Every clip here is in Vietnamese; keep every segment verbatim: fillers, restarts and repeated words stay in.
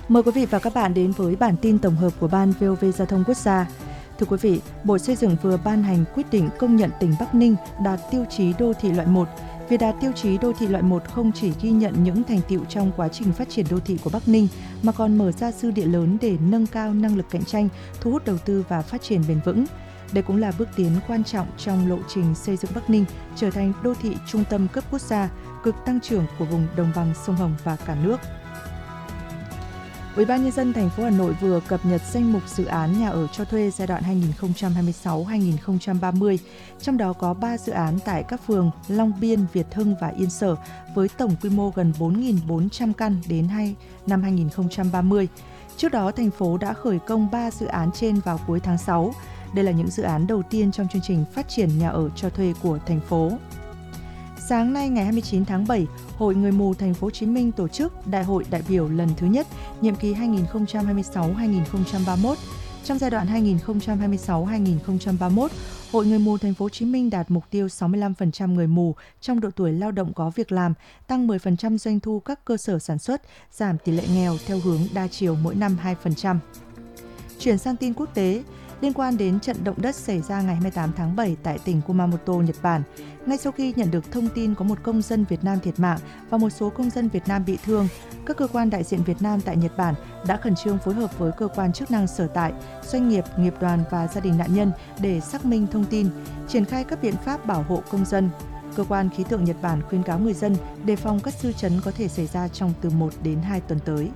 Mời quý vị và các bạn đến với bản tin tổng hợp của Ban vê o vê Giao thông Quốc gia. Thưa quý vị, Bộ Xây dựng vừa ban hành quyết định công nhận tỉnh Bắc Ninh đạt tiêu chí đô thị loại một. Việc đạt tiêu chí đô thị loại một không chỉ ghi nhận những thành tựu trong quá trình phát triển đô thị của Bắc Ninh, mà còn mở ra dư địa lớn để nâng cao năng lực cạnh tranh, thu hút đầu tư và phát triển bền vững. Đây cũng là bước tiến quan trọng trong lộ trình xây dựng Bắc Ninh trở thành đô thị trung tâm cấp quốc gia, cực tăng trưởng của vùng đồng bằng sông Hồng và cả nước. Ủy ban nhân dân thành phố Hà Nội vừa cập nhật danh mục dự án nhà ở cho thuê giai đoạn hai nghìn không trăm hai mươi sáu đến hai nghìn không trăm ba mươi, trong đó có ba dự án tại các phường Long Biên, Việt Hưng và Yên Sở với tổng quy mô gần bốn nghìn bốn trăm căn đến năm hai nghìn không trăm ba mươi. Trước đó, thành phố đã khởi công ba dự án trên vào cuối tháng sáu. Đây là những dự án đầu tiên trong chương trình phát triển nhà ở cho thuê của thành phố. Sáng nay ngày hai mươi chín tháng bảy, Hội Người mù Thành phố Hồ Chí Minh tổ chức Đại hội đại biểu lần thứ nhất, nhiệm kỳ hai nghìn không trăm hai mươi sáu đến hai nghìn không trăm ba mươi mốt. Trong giai đoạn hai nghìn không trăm hai mươi sáu đến hai nghìn không trăm ba mươi mốt, Hội Người mù Thành phố Hồ Chí Minh đạt mục tiêu sáu mươi lăm phần trăm người mù trong độ tuổi lao động có việc làm, tăng mười phần trăm doanh thu các cơ sở sản xuất, giảm tỷ lệ nghèo theo hướng đa chiều mỗi năm hai phần trăm. Chuyển sang tin quốc tế, liên quan đến trận động đất xảy ra ngày hai mươi tám tháng bảy tại tỉnh Kumamoto, Nhật Bản. Ngay sau khi nhận được thông tin có một công dân Việt Nam thiệt mạng và một số công dân Việt Nam bị thương, các cơ quan đại diện Việt Nam tại Nhật Bản đã khẩn trương phối hợp với cơ quan chức năng sở tại, doanh nghiệp, nghiệp đoàn và gia đình nạn nhân để xác minh thông tin, triển khai các biện pháp bảo hộ công dân. Cơ quan khí tượng Nhật Bản khuyến cáo người dân đề phòng các dư chấn có thể xảy ra trong từ một đến hai tuần tới.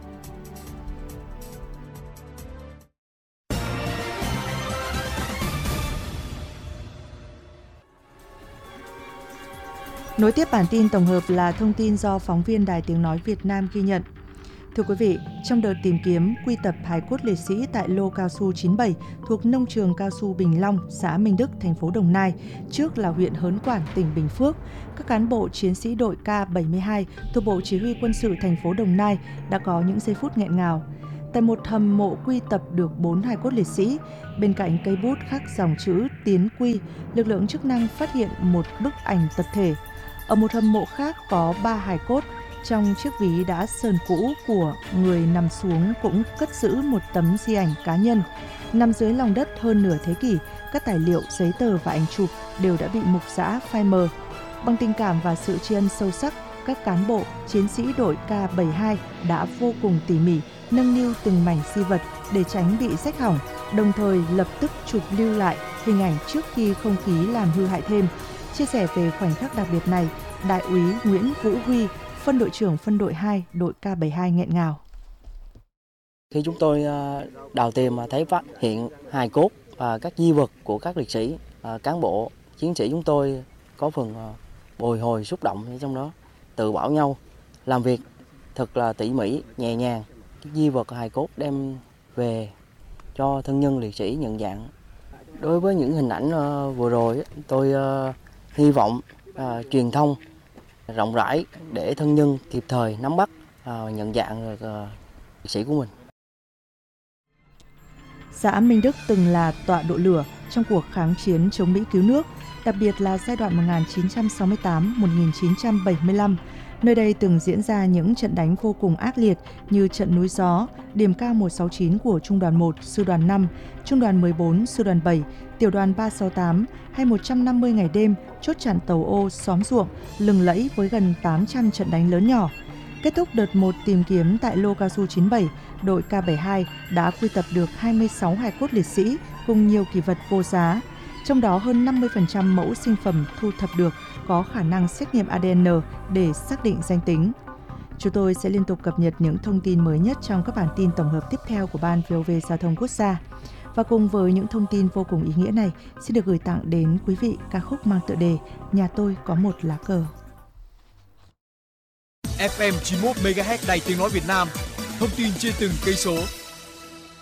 Nối tiếp bản tin tổng hợp là thông tin do phóng viên Đài Tiếng Nói Việt Nam ghi nhận. Thưa quý vị, trong đợt tìm kiếm quy tập hài cốt liệt sĩ tại lô cao su chín mươi bảy thuộc nông trường cao su Bình Long, xã Minh Đức, thành phố Đồng Nai, trước là huyện Hớn Quản, tỉnh Bình Phước, các cán bộ chiến sĩ đội K bảy mươi hai thuộc Bộ Chỉ huy Quân sự thành phố Đồng Nai đã có những giây phút nghẹn ngào. Tại một hầm mộ quy tập được bốn hài cốt liệt sĩ, bên cạnh cây bút khắc dòng chữ Tiến Quy, lực lượng chức năng phát hiện một bức ảnh tập thể. Ở một hầm mộ khác có ba hài cốt, trong chiếc ví đã sờn cũ của người nằm xuống cũng cất giữ một tấm di ảnh cá nhân. Nằm dưới lòng đất hơn nửa thế kỷ, các tài liệu, giấy tờ và ảnh chụp đều đã bị mục rã phai mờ. Bằng tình cảm và sự tri ân sâu sắc, các cán bộ, chiến sĩ đội K bảy mươi hai đã vô cùng tỉ mỉ nâng niu từng mảnh di vật để tránh bị rách hỏng, đồng thời lập tức chụp lưu lại hình ảnh trước khi không khí làm hư hại thêm. Chia sẻ về khoảnh khắc đặc biệt này, Đại úy Nguyễn Vũ Huy, phân đội trưởng phân đội hai, đội K bảy mươi hai nghẹn ngào. Khi chúng tôi đào tìm mà thấy phát hiện hài cốt và các di vật của các liệt sĩ, cán bộ, chiến sĩ chúng tôi có phần bồi hồi xúc động trong đó, tự bảo nhau làm việc thật là tỉ mỉ, nhẹ nhàng. Các di vật hài cốt đem về cho thân nhân liệt sĩ nhận dạng. Đối với những hình ảnh vừa rồi, tôi hy vọng à, truyền thông rộng rãi để thân nhân kịp thời nắm bắt, à, nhận dạng được à, liệt sĩ của mình. Xã Minh Đức từng là tọa độ lửa trong cuộc kháng chiến chống Mỹ cứu nước, đặc biệt là giai đoạn một nghìn chín trăm sáu mươi tám đến một nghìn chín trăm bảy mươi lăm. Nơi đây từng diễn ra những trận đánh vô cùng ác liệt như trận núi Gió, điểm K một sáu chín của Trung đoàn một, Sư đoàn năm, Trung đoàn mười bốn, Sư đoàn bảy, Tiểu đoàn ba sáu tám hay một trăm năm mươi ngày đêm, chốt chặn tàu ô, xóm ruộng, lừng lẫy với gần tám trăm trận đánh lớn nhỏ. Kết thúc đợt một tìm kiếm tại lô cao su chín mươi bảy, đội K bảy mươi hai đã quy tập được hai mươi sáu hài cốt liệt sĩ cùng nhiều kỷ vật vô giá. Trong đó hơn năm mươi phần trăm mẫu sinh phẩm thu thập được có khả năng xét nghiệm a đê en để xác định danh tính. Chúng tôi sẽ liên tục cập nhật những thông tin mới nhất trong các bản tin tổng hợp tiếp theo của Ban vê o vê Giao thông Quốc gia. Và cùng với những thông tin vô cùng ý nghĩa này, xin được gửi tặng đến quý vị ca khúc mang tựa đề Nhà tôi có một lá cờ. ép em chín mươi mốt mê ga héc Đài Tiếng Nói Việt Nam, thông tin trên từng cây số.